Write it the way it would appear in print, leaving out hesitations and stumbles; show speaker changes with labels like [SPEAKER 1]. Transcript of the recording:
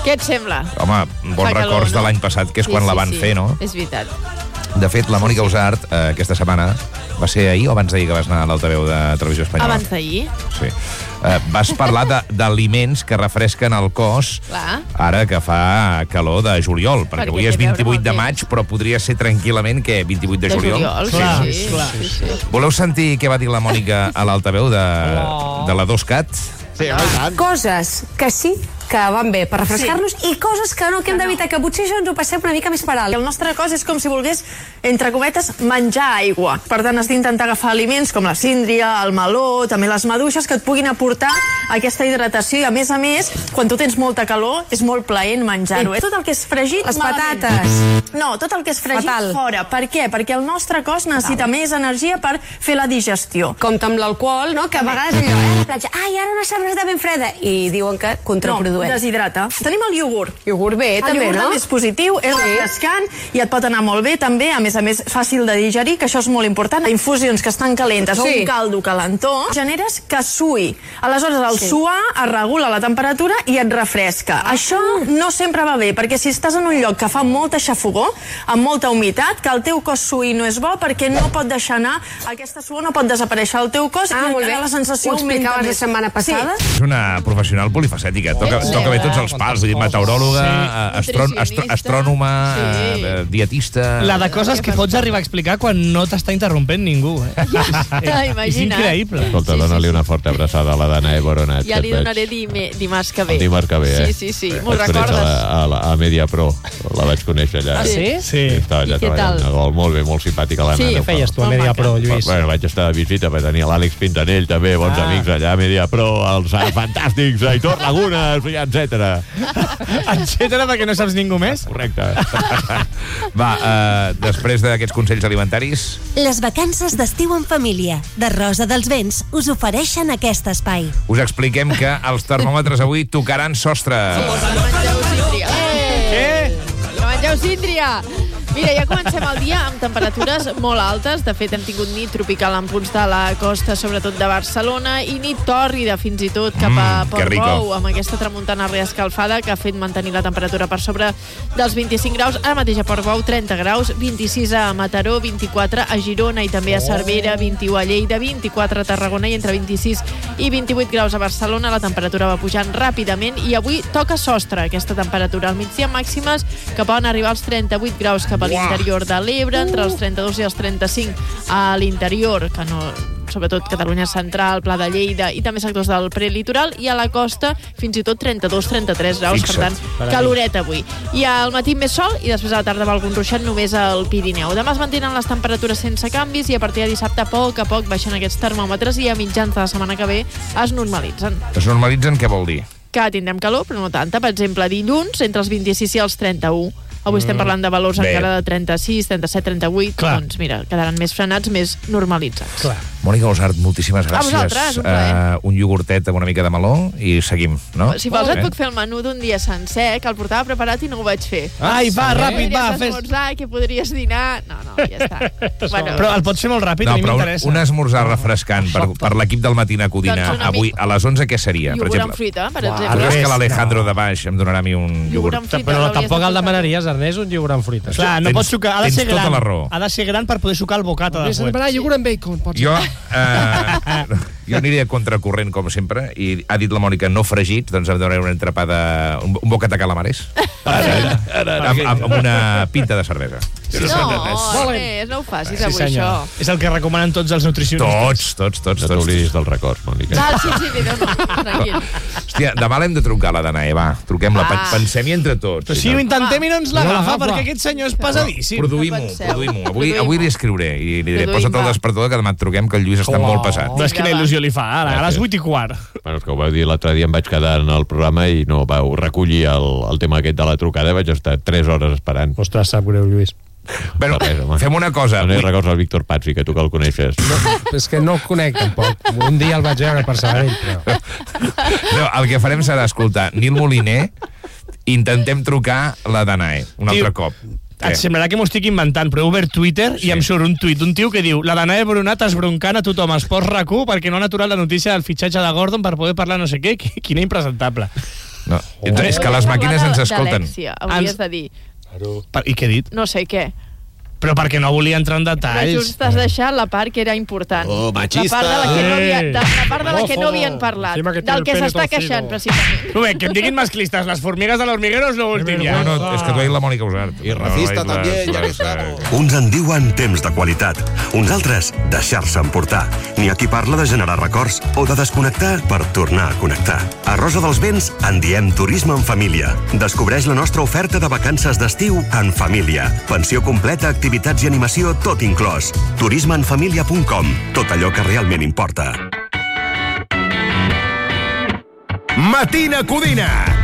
[SPEAKER 1] Què et sembla?
[SPEAKER 2] Home, bons records de l'any passat, que és quan la van fer, no?
[SPEAKER 1] És veritat.
[SPEAKER 2] De fet, la Mònica Usart, aquesta setmana, va ser ahir o abans d'ahir que vas anar a l'altaveu de Televisió Espanyola?
[SPEAKER 1] Abans d'ahir.
[SPEAKER 2] Sí. Vas parlar d'aliments que refresquen el cos ara que fa calor de juliol, perquè avui és 28 de maig, però podria ser tranquil·lament que 28 de juliol.
[SPEAKER 1] Sí.
[SPEAKER 2] Voleu sentir què va dir la Mònica a l'altaveu de la 2CAT?
[SPEAKER 3] Sí,
[SPEAKER 4] coses que sí que van bé per refrescar-nos i coses que no, que hem d'evitar, que potser això ens ho passem una mica més per alt.
[SPEAKER 5] El nostre cos és com si volgués, entre cometes, menjar aigua. Per tant, has d'intentar agafar aliments com la síndria, el meló, també les maduixes, que et puguin aportar aquesta hidratació. I, a més, quan tu tens molta calor, és molt plaent menjar-ho. Tot el que és fregit,
[SPEAKER 4] les patates.
[SPEAKER 5] No, tot el que és fregit, fora. Per què? Perquè el nostre cos necessita més energia per fer la digestió.
[SPEAKER 4] Com amb l'alcohol, no? Que a vegades allò, a la platja, ai, ara una cervesa ben freda. I diuen que contraproduent.
[SPEAKER 5] No, deshidrata. Tenim el iogurt.
[SPEAKER 4] Iogurt bé, també, no?
[SPEAKER 5] El iogurt també és positiu, és refrescant i et pot anar molt bé també, a més, fàcil de digerir, que això és molt important. Infusions que estan calentes o un caldo calentó generes que suï. Aleshores, el suar es regula la temperatura i et refresca. Això no sempre va bé, perquè si estàs en un lloc que fa molta xafogor, amb molta humitat, que el teu cos suï no és bo, perquè no pot deixar anar aquesta suor, no pot desaparèixer al teu cos i encara la sensació augmenta més.
[SPEAKER 4] La setmana passada?
[SPEAKER 2] És una professional polifacètica. Toca bé tots els pals, meteoròloga, astrònoma, dietista...
[SPEAKER 3] La de coses que pots arribar a explicar quan no t'està interrompent ningú. És increïble.
[SPEAKER 6] Escolta, dona-li una forta abraçada a la Danae Boronat.
[SPEAKER 1] Ja li donaré dimarts que ve.
[SPEAKER 6] El dimarts que ve,
[SPEAKER 1] Sí, m'ho recordes.
[SPEAKER 6] A Mediapro, la vaig conèixer allà.
[SPEAKER 1] Ah, sí?
[SPEAKER 6] Sí. Estava allà treballant a Gol, molt bé, molt simpàtica la nana.
[SPEAKER 3] Què feies tu a Mediapro, Lluís?
[SPEAKER 6] Bueno, vaig estar de visita per tenir l'Àlex Pintanell, també, bons amics allà a Mediapro, els fantàstics, Aitor Laguna, etcètera.
[SPEAKER 3] Etcètera, perquè no saps ningú més?
[SPEAKER 6] Correcte.
[SPEAKER 2] Va, després d'aquests consells alimentaris...
[SPEAKER 7] Les vacances d'estiu en família de Rosa dels Vents us ofereixen aquest espai.
[SPEAKER 2] Us expliquem que els termòmetres avui tocaran sostre.
[SPEAKER 1] Què? Que mengeu síndria! Mira, ja comencem el dia amb temperatures molt altes. De fet, hem tingut nit tropical en punts de la costa, sobretot de Barcelona, i nit tòrrida, fins i tot, cap a Portbou, amb aquesta tramuntana reescalfada que ha fet mantenir la temperatura per sobre dels 25 graus. Ara mateix a Portbou, 30 graus, 26 a Mataró, 24 a Girona i també a Cervera, 21 a Lleida, 24 a Tarragona i entre 26 i 28 graus a Barcelona. La temperatura va pujant ràpidament i avui toca sostre aquesta temperatura. Al migdia màximes que poden arribar als 38 graus cap a l'interior de l'Ebre, entre els 32 i els 35 a l'interior, que no, sobretot Catalunya Central, Pla de Lleida i també sectors del prelitoral, i a la costa fins i tot 32-33 graus, per tant, caloret avui. I al matí més sol i després a la tarda va algun ruixat només al Pirineu. Demà es mantenen les temperatures sense canvis i a partir de dissabte a poc baixen aquests termòmetres i a mitjans de la setmana que ve es normalitzen.
[SPEAKER 2] Es normalitzen què vol dir?
[SPEAKER 1] Que tindrem calor, però no tanta. Per exemple, dilluns, entre els 26 i els 31. Avui estem parlant de valors encara de 36, 37, 38. Clar. Doncs mira, quedaran més frenats, més normalitzats. Clar.
[SPEAKER 2] Mònica Usart, moltíssimes gràcies.
[SPEAKER 1] A vosaltres, un plaer.
[SPEAKER 2] Un iogurtet amb una mica de meló i seguim, no?
[SPEAKER 1] Si vols et puc fer el menú d'un dia sencer, que el portava preparat i no ho vaig fer.
[SPEAKER 3] Ai, va, ràpid, va, fes...
[SPEAKER 1] esmorzar, que podries dinar... No, ja està.
[SPEAKER 3] Bueno. Però el pots fer molt ràpid, a mi m'interessa.
[SPEAKER 2] Un esmorzar refrescant per l'equip del Matina Codina avui a les 11, què seria?
[SPEAKER 1] Iogurt amb fruita, per exemple.
[SPEAKER 2] És que l'Alejandro de baix em donarà a mi un iogurt.
[SPEAKER 3] Però tampoc el demanaries, Ernest, un iogurt amb fruita. Clar, no pots sucar, ha de ser gran. Ha de ser gran per poder sucar el bocata de fuet.
[SPEAKER 8] Iogurt amb bacon, pots dir.
[SPEAKER 2] Jo aniré a contracorrent, com sempre, i ha dit la Mònica no fregit, doncs em donaré una entrapada, un bocata calamares, amb una pinta de cervesa.
[SPEAKER 1] No ho facis avui, això.
[SPEAKER 3] És el que recomanen tots els nutricionistes.
[SPEAKER 2] Tots.
[SPEAKER 6] No t'oblidis del record, Mònica.
[SPEAKER 1] Sí, tranquil.
[SPEAKER 2] Hòstia, demà l'hem de trucar, la Danae, va, truquem-la, pensem-hi entre tots.
[SPEAKER 3] Però si ho intentem i no ens l'agafa, perquè aquest senyor és pesadíssim.
[SPEAKER 2] Produïm-ho. Avui li escriuré i li diré, posa't el despertador que demà et truquem, que el Lluís està molt passat.
[SPEAKER 3] No és quina il·lusió li fa, ara, a les 8:15.
[SPEAKER 6] Bueno, és que ho vau dir l'altre dia, em vaig quedar en el programa i no vau recollir el tema aquest de la trucada, vaig estar 3 hores esperant.
[SPEAKER 3] Ostres, sap greu, Lluís.
[SPEAKER 2] Bueno, fem una cosa.
[SPEAKER 6] No hi records el Víctor Pazzi, que tu que el coneixes.
[SPEAKER 8] És que no el conec, tampoc. Un dia el vaig veure per Sabadell, però...
[SPEAKER 2] No, el que farem serà escoltar Nil Moliner, intentem trucar la Danae un altre cop.
[SPEAKER 3] Et semblarà que m'ho estic inventant, però he obert Twitter i em surt un tuit d'un tio que diu: la Danae Boronat esbroncant a tothom Esports RAC1 perquè no han aturat la notícia del fitxatge de Gordon per poder parlar no sé què. Quina impresentable.
[SPEAKER 2] No. És que les màquines ens escolten.
[SPEAKER 1] Hauries de dir.
[SPEAKER 3] I què he dit?
[SPEAKER 1] No sé què.
[SPEAKER 3] Però perquè no volia entrar en detalls.
[SPEAKER 1] Però just t'has deixat la part que era important.
[SPEAKER 6] Oh, machista!
[SPEAKER 1] La part de la que no havien parlat. Del que s'està queixant, precisament.
[SPEAKER 3] No bé, que em diguin masclistes. Les formigues de l'hormiguero és l'últim ja.
[SPEAKER 2] No, és que tu ets la Mònica Usart.
[SPEAKER 6] I racista també, ja que estamos.
[SPEAKER 9] Uns en diuen temps de qualitat, uns altres deixar-se emportar. N'hi ha qui parla de generar records o de desconnectar per tornar a connectar. A Rosa dels Vents en diem turisme en família. Descobreix la nostra oferta de vacances d'estiu en família. Pensió completa, activitats i animació, tot inclòs. turismeenfamilia.com. Tot allò que realment importa.
[SPEAKER 10] Matina Codina.